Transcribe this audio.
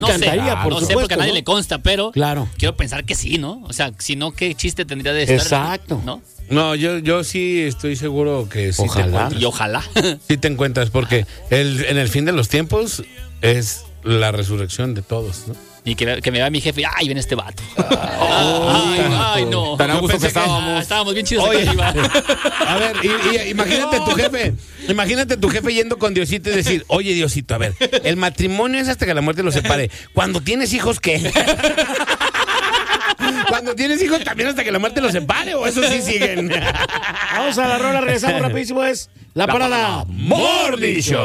No sé, por no supuesto, sé porque a nadie ¿no? le consta, pero Claro. quiero pensar que sí, ¿no? O sea, si no, ¿qué chiste tendría de estar? Exacto. ¿No? No, yo sí estoy seguro que sí Ojalá. te encuentras. Y ojalá. Sí te encuentras, porque en el fin de los tiempos es la resurrección de todos, ¿no? Y que me vea mi jefe, ay, ven este vato. Ay, no. Tan a Yo gusto que pensé que- estábamos. Estábamos bien chidos Oye. acá arriba. A ver, imagínate tu jefe yendo con Diosito y decir, oye Diosito, a ver, el matrimonio es hasta que la muerte los separe. Cuando tienes hijos, ¿qué? Cuando tienes hijos también hasta que la muerte los separe, o eso sí siguen. Vamos a la rola, regresamos rapidísimo. Es la parada Morning Show.